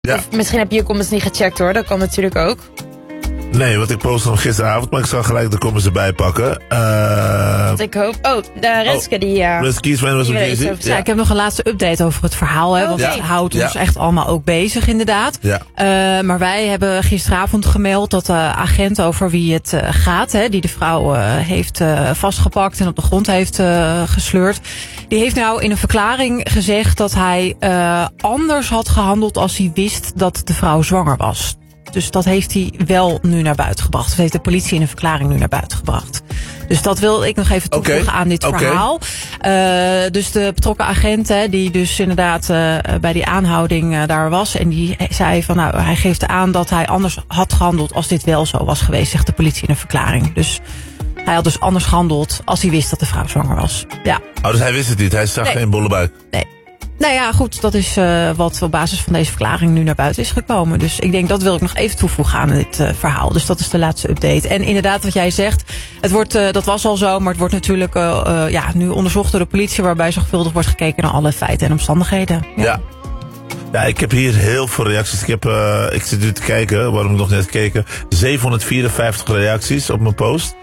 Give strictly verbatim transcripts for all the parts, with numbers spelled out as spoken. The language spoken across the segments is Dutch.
Ja. Of misschien heb je je comments niet gecheckt hoor, dat kan natuurlijk ook. Nee, want ik postte hem gisteravond, maar ik zal gelijk de comments erbij pakken. Uh... Want ik hoop... Oh, de Renske oh, die... Uh, Renske Kiesman was die ook bezig. Ja, ik heb nog een laatste update over het verhaal. Hè, want ja. het houdt ons ja. echt allemaal ook bezig inderdaad. Ja. Uh, maar wij hebben gisteravond gemeld dat de agent over wie het uh, gaat... Hè, die de vrouw uh, heeft uh, vastgepakt en op de grond heeft uh, gesleurd... die heeft nou in een verklaring gezegd dat hij uh, anders had gehandeld... als hij wist dat de vrouw zwanger was. Dus dat heeft hij wel nu naar buiten gebracht. Dat heeft de politie in een verklaring nu naar buiten gebracht. Dus dat wil ik nog even toevoegen okay. aan dit okay. verhaal. Uh, dus de betrokken agent, hè, die dus inderdaad uh, bij die aanhouding uh, daar was... en die zei van, nou, hij geeft aan dat hij anders had gehandeld... als dit wel zo was geweest, zegt de politie in een verklaring. Dus hij had dus anders gehandeld als hij wist dat de vrouw zwanger was. Ja. Oh, dus hij wist het niet? Hij zag nee. geen bolle buik? Nee. Nou ja, goed, dat is uh, wat op basis van deze verklaring nu naar buiten is gekomen. Dus ik denk, dat wil ik nog even toevoegen aan dit uh, verhaal. Dus dat is de laatste update. En inderdaad, wat jij zegt, het wordt, uh, dat was al zo, maar het wordt natuurlijk uh, uh, ja, nu onderzocht door de politie... waarbij zorgvuldig wordt gekeken naar alle feiten en omstandigheden. Ja. ja. Ja, ik heb hier heel veel reacties. Ik, heb, uh, ik zit nu te kijken, waarom ik nog net gekeken. zevenhonderdvierenvijftig reacties op mijn post.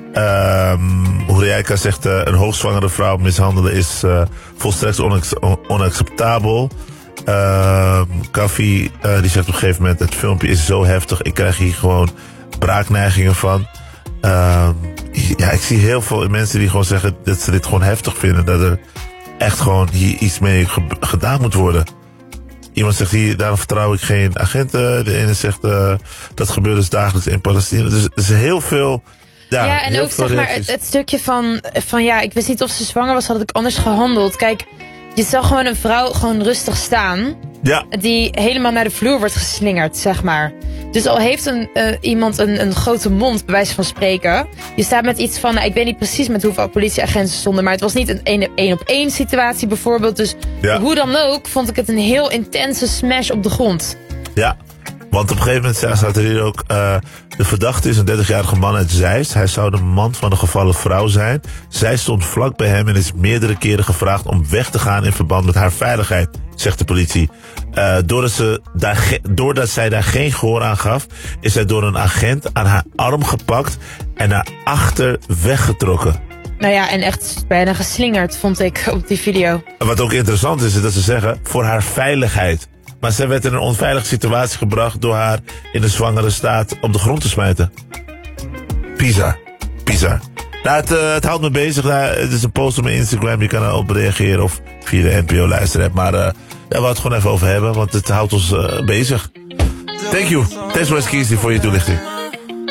Um, Horeika zegt, uh, een hoogzwangere vrouw mishandelen is uh, volstrekt onac- onacceptabel. Uh, Kaffie, uh, die zegt op een gegeven moment, het filmpje is zo heftig, ik krijg hier gewoon braakneigingen van. Uh, ja, ik zie heel veel mensen die gewoon zeggen dat ze dit gewoon heftig vinden. Dat er echt gewoon hier iets mee ge- gedaan moet worden. Iemand zegt hier, daarom vertrouw ik geen agenten. De ene zegt, uh, dat gebeurt dus dagelijks in Palestina. Dus er is heel veel... Ja, ja, en ook zeg maar het, het stukje van, van ja, ik wist niet of ze zwanger was, had ik anders gehandeld. Kijk, je zag gewoon een vrouw gewoon rustig staan. Ja. Die helemaal naar de vloer wordt geslingerd, zeg maar. Dus al heeft een, uh, iemand een, een grote mond, bij wijze van spreken. Je staat met iets van, nou, ik weet niet precies met hoeveel politieagenten stonden, maar het was niet een één op één situatie bijvoorbeeld. Dus ja. hoe dan ook, vond ik het een heel intense smash op de grond. Ja. Want op een gegeven moment staat er hier ook... Uh, de verdachte is een dertigjarige man uit Zeist. Hij zou de man van de gevallen vrouw zijn. Zij stond vlak bij hem en is meerdere keren gevraagd om weg te gaan in verband met haar veiligheid, zegt de politie. Uh, doordat, ze daar ge- doordat zij daar geen gehoor aan gaf, is zij door een agent aan haar arm gepakt en naar achter weggetrokken. Nou ja, en echt bijna geslingerd, vond ik op die video. Wat ook interessant is, is dat ze zeggen, voor haar veiligheid. Maar zij werd in een onveilige situatie gebracht door haar in de zwangere staat op de grond te smijten. Bizar. Bizar. Nou, het, uh, het houdt me bezig. Nou, het is een post op mijn Instagram. Je kan erop reageren of via de N P O luisteren. Maar uh, ja, we gaan het gewoon even over hebben, want het houdt ons uh, bezig. Thank you. Thanks for Renske voor je toelichting.